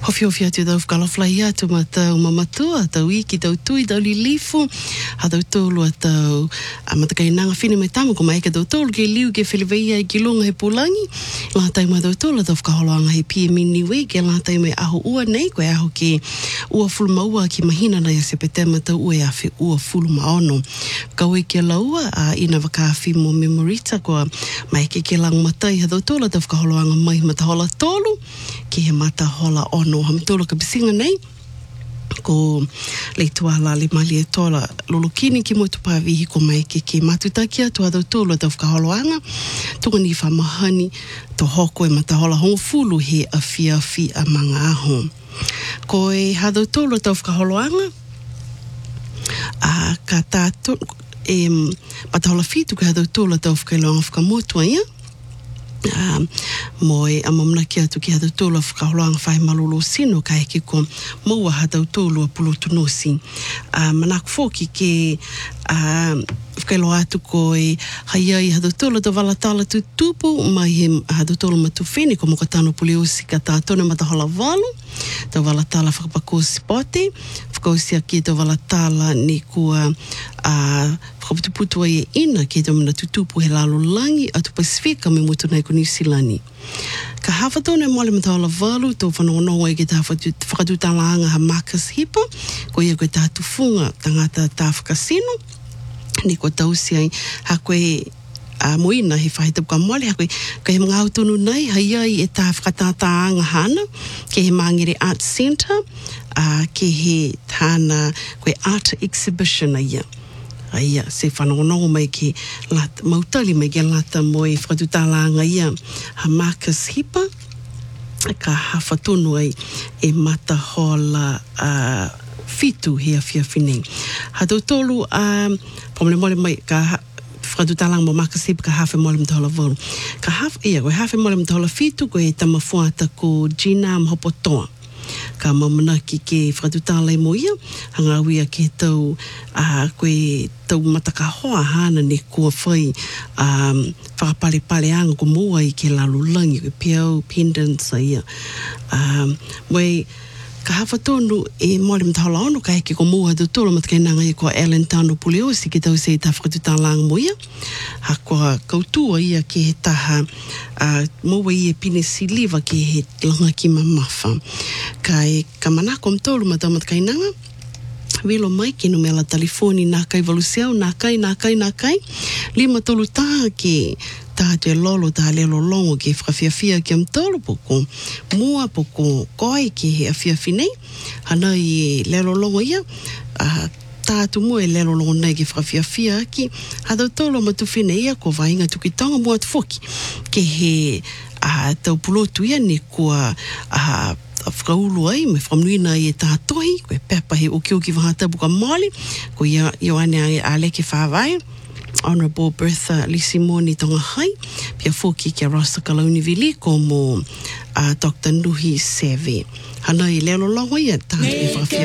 Hofi atu dau whakalawhai atu ma tau mamatua, tau iki, tau tui, tau lilifu, ha tau tolu a tau matakai nanga whine mai tamu, ko mai ka tau tolu ke liu ke whileweia i ki longa he pulangi, la tai mai tau tolu a tau whakaholoanga he pia mini wei, ke la tai mai aho ua nei, koe aho ke ua fulu maua ki mahina na ia sepetema tau ue awhi ua fulu maono. Kaui ke laua, ina wakawhi mo memorita, ko mai ke lang matai ha tau tolu a tau whakaholoanga mai matahola tolu, ki he matahola ono. Hamtolo ka bisinga nei, ko leitua la le mali e tola lulukini ki mo tupavihi ko mai ke matutakia tu adau tolo a tau whakaholoanga, tunga ni whamahani to hoko e matahola hongo fulu he a whiawhi a manga aho. Ko e hadau tolo a tau whakaholoanga, ka tātou e matahola fitu ka hadau tolo a tau whakailoanga whakamotua ia, moe a mamna ki atu ki hadau tolu a whakaholoanga whai malolo sino ka heke ko maua hadau tolu a pulotu nosi. Manaku fōki ke whakailo atu ko e haiai hadau tolu ta walatala tu tupu mai he hadau tolu matu whine ko mokatano puliosi ka tātone matahola walu ta walatala whakapakosi pote whakausi a ki ta walatala ni kua whakaputuputu ai e ina ki ta mana tutupu he lalo langi atu Pasifika me mutu nei ko New Zealand. Ka hawhatone mole matahola walu tō whanononga i ke tā whakatutalaanga ha Marcus Hipa ko ia koe tā tufunga tangata tā whakasino ni ko tausi ai ha koe moina he whahitapu ka mole ha koe ka he mga autunu nei haiai e tā whakatātaanga hana ke he Mangere Art Centre ke he tāna koe art exhibition ia. Aia, se whanongonongo mai ki mautali mai ki lata mo e whakatutālanga ia ha Marcus Hipa ka hawhatonu ai e matahola fitu hea whiawhinei. Ha tau tolu pamole mole mai ka whakatutālanga mo Marcus Hipa ka hawhe mole matahola waru. Ka hawhe mole matahola fitu ko e tamafuata ko Gina Mhopotoa. Ka mamanaki ke whakatutālai mo ia, hanga wia ke tau koe tau matakahoa hana ne kua whai whakapale anga ko mua i ke lalulangi, koe piau, pendants a ia. Wei, ka hawhatonu e mole matahola ono ka heke ko mua hatu tolo matakai nanga i ko Allentown o Puliosi ki tau se ta whakatutālanga mo ia. Ha kua kautua ia ke he taha mua i e pine siliva ke he langa ki mamafa. Ka manako mtolu matakai nanga, Wilo mai ke no mela telefoni nā kai valuseau, nā kai, lima tolu tā ke tā te lolo tā lelo longo ke whakawhiawhia ki am tolu poko, mua poko koi ke he a whiawhinei, hana i lelo longo ia, tātu mua e lelo longo nei ke whakawhiawhia ki, hadau tolo matuwhine ia ko vainga tukitonga mua atu whoki, ke he tau pulotu ia ne kua whakaulu ai, me whamnuina i e tātohi, koe pepa he oki wahatapu ka mole, ko Ioane Aleke whāwai, Honourable Bertha Lisimoni tonga hai, pia whoki kia Rasta Kalaunivili ko mo Dr. Nuhi Seve. Hana i lelo longo ia, tātu e whakawhia.